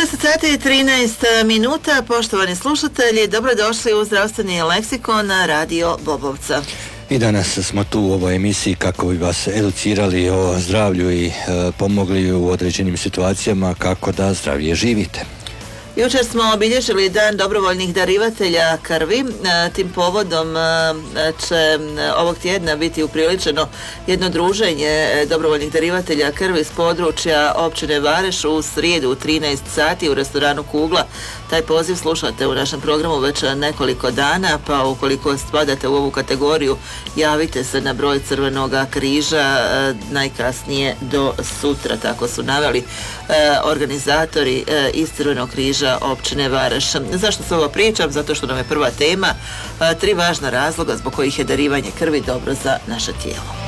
10 sati i 13 minuta, poštovani slušatelji, dobrodošli u zdravstveni leksikon na Radio Bobovca. I danas smo tu u ovoj emisiji kako bi vas educirali o zdravlju i pomogli u određenim situacijama kako da zdravije živite. Jučer smo obilježili dan dobrovoljnih darivatelja krvi. Tim povodom će ovog tjedna biti upriličeno jedno druženje dobrovoljnih darivatelja krvi s područja općine Vareš u srijedu u 13 sati u restoranu Kugla. Taj poziv slušate u našem programu već nekoliko dana, pa ukoliko spadate u ovu kategoriju, javite se na broj Crvenoga križa najkasnije do sutra, tako su naveli organizatori iz Crvenog križa općine Vareš. Zašto se ovo pričam? Zato što nam je prva tema 3 važna razloga zbog kojih je darivanje krvi dobro za naše tijelo.